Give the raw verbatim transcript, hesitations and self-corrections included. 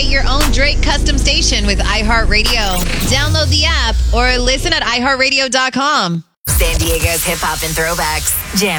your own Drake custom station with iHeartRadio. Download the app or listen at i heart radio dot com. San Diego's hip hop and throwbacks. Jam